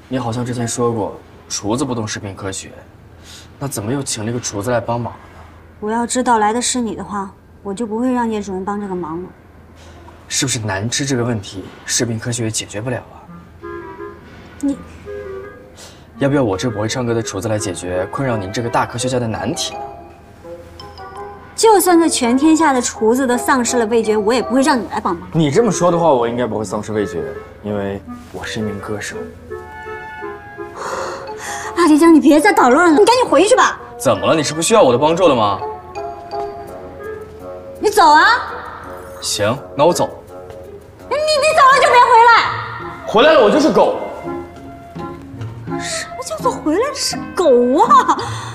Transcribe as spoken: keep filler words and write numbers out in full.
你好像之前说过，厨子不懂食品科学，那怎么又请了一个厨子来帮忙了呢？ 我要知道来的是你的话，我就不会让叶主任帮这个忙了。 是不是难吃这个问题，食品科学也解决不了啊？ 你， 要不要我这不会唱歌的厨子来解决困扰您这个大科学家的难题呢？ 就算这全天下的厨子都丧失了味觉，我也不会让你来帮忙。 你这么说的话，我应该不会丧失味觉，因为我是一名歌手。 阿迪江，你别再捣乱了，你赶紧回去吧。 怎么了？你是不需要我的帮助了吗？ 你走啊！ 行，那我走。 你你走了就别回来。 回来了，我就是狗。 什么叫做回来是狗啊？